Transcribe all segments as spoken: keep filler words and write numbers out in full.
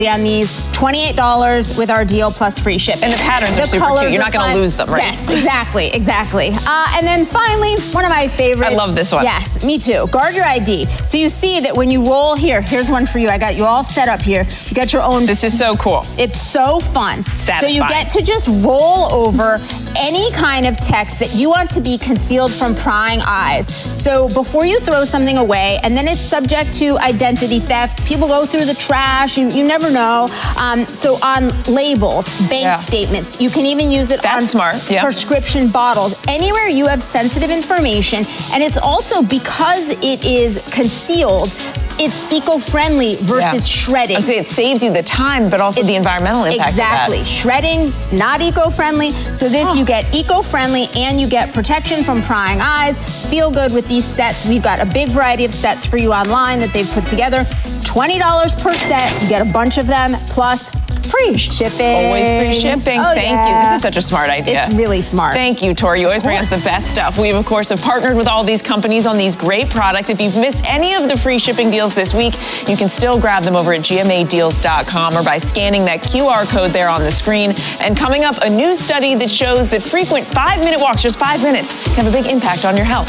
on these, twenty-eight dollars with our deal plus free shipping. And the patterns the are super cute. You're not going to lose them, right? Yes, exactly, exactly. Uh, and then finally, one of my favorites. I love this one. Yes, me too. Guard your I D. So you see that when you roll here, here's one for you. I got you all set up here. You got your own. This is so cool. It's so fun. Satisfying. So you get to just roll over any kind of text that you want to be concealed from prying eyes. So before you throw something away, and then it's subject to identity theft, people go through the trash, you, you never know. Um, so on labels, bank yeah. statements, you can even use it That's on smart. Yeah. prescription bottles, anywhere you have sensitive information. And it's also, because it is concealed, it's eco-friendly versus yeah. shredding. I'd say it saves you the time, but also it's, the environmental impact Exactly. of that. Shredding, not eco-friendly. So this, oh. you get eco-friendly and you get protection from prying eyes. Feel good with these sets. We've got a big variety of sets for you online that they've put together. twenty dollars per set. You get a bunch of them, plus free shipping. Always free shipping. Oh, Thank yeah. you. This is such a smart idea. It's really smart. Thank you, Tori. You always bring us the best stuff. We, of course, have partnered with all these companies on these great products. If you've missed any of the free shipping deals this week, you can still grab them over at G M A deals dot com or by scanning that Q R code there on the screen. And coming up, a new study that shows that frequent five-minute walks, just five minutes, can have a big impact on your health.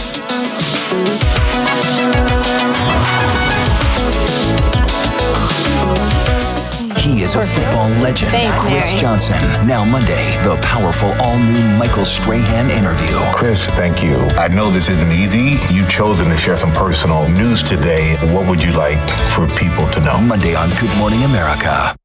He is a football legend, Thanks, Chris Mary. Johnson. Now Monday, the powerful all-new Michael Strahan interview. Chris, thank you. I know this isn't easy. You've chosen to share some personal news today. What would you like for people to know? Monday on Good Morning America.